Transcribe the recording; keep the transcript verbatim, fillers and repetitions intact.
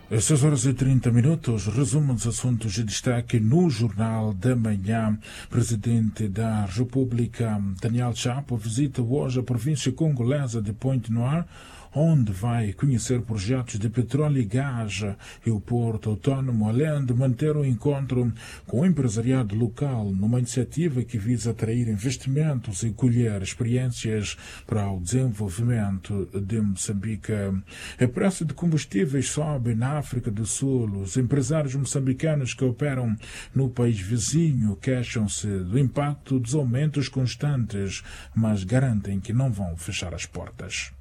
Às seis horas e trinta minutos, resumo dos assuntos de destaque no Jornal da Manhã. Presidente da República, Daniel Chapo, visita hoje a província congolesa de Pointe-Noire, onde vai conhecer projetos de petróleo e gás e o Porto Autónomo, além de manter um encontro com o empresariado local, numa iniciativa que visa atrair investimentos e colher experiências para o desenvolvimento de Moçambique. A preço de combustíveis sobe na África do Sul. Os empresários moçambicanos que operam no país vizinho queixam-se do impacto dos aumentos constantes, mas garantem que não vão fechar as portas.